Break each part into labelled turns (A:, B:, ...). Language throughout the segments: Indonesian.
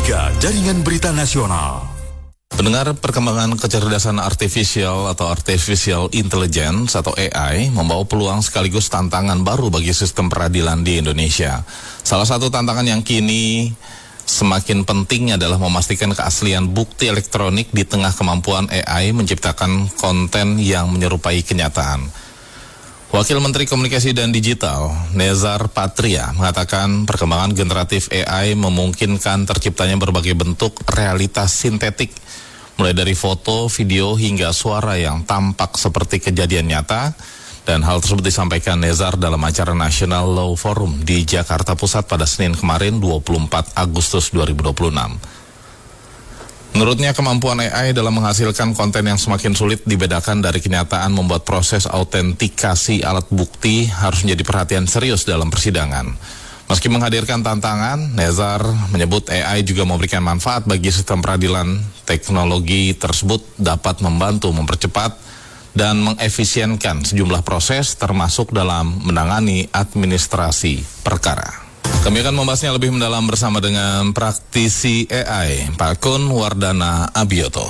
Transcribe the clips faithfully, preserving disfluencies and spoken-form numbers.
A: tiga Jaringan Berita Nasional.
B: Pendengar, perkembangan kecerdasan artifisial atau artificial intelligence atau A I membawa peluang sekaligus tantangan baru bagi sistem peradilan di Indonesia. Salah satu tantangan yang kini semakin penting adalah memastikan keaslian bukti elektronik di tengah kemampuan A I menciptakan konten yang menyerupai kenyataan. Wakil Menteri Komunikasi dan Digital, Nezar Patria, mengatakan perkembangan generatif A I memungkinkan terciptanya berbagai bentuk realitas sintetik, mulai dari foto, video, hingga suara yang tampak seperti kejadian nyata. Dan hal tersebut disampaikan Nezar dalam acara National Law Forum di Jakarta Pusat pada Senin kemarin dua puluh empat Agustus dua ribu dua puluh enam. Menurutnya, kemampuan A I dalam menghasilkan konten yang semakin sulit dibedakan dari kenyataan membuat proses autentikasi alat bukti harus menjadi perhatian serius dalam persidangan. Meski menghadirkan tantangan, Nezar menyebut A I juga memberikan manfaat bagi sistem peradilan. Teknologi tersebut dapat membantu mempercepat dan mengefisienkan sejumlah proses termasuk dalam menangani administrasi perkara. Kami akan membahasnya lebih mendalam bersama dengan praktisi A I, Pak Kun Wardana Abioto.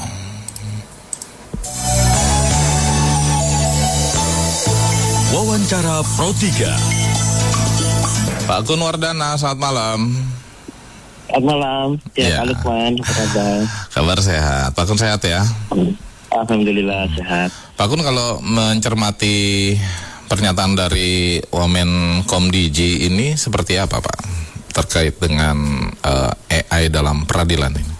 A: Wawancara Pro tiga.
B: Pak Kun Wardana, selamat malam.
C: Selamat malam, ya,
B: ya.
C: Pak Lukman, apa kabar?
B: Kabar sehat, Pak Kun sehat ya?
C: Alhamdulillah sehat.
B: Pak Kun, kalau mencermati pernyataan dari Wamen Komdiji ini seperti apa, Pak, terkait dengan uh, A I dalam peradilan ini?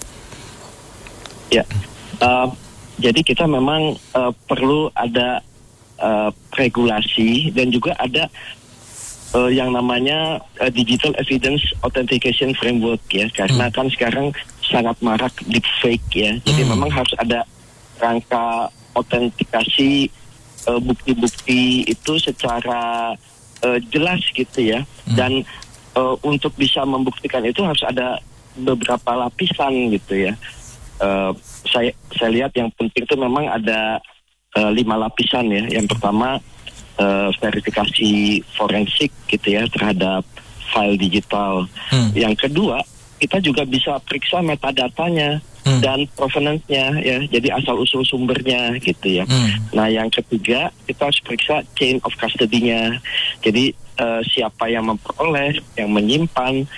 C: Ya, uh, jadi kita memang uh, perlu ada uh, regulasi dan juga ada uh, yang namanya uh, Digital Evidence Authentication Framework ya, karena hmm. kan sekarang sangat marak deepfake ya, jadi hmm. memang harus ada rangka autentikasi uh, bukti-bukti itu secara uh, jelas gitu ya, hmm. dan uh, untuk bisa membuktikan itu harus ada beberapa lapisan gitu ya. Uh, saya saya lihat yang penting itu memang ada uh, lima lapisan ya. Yang pertama uh, verifikasi forensik gitu ya terhadap file digital. Hmm. Yang kedua, kita juga bisa periksa metadatanya hmm. dan provenance-nya ya, jadi asal usul sumbernya gitu ya. Hmm. Nah, yang ketiga kita harus periksa chain of custody-nya. Jadi uh, siapa yang memperoleh, yang menyimpan,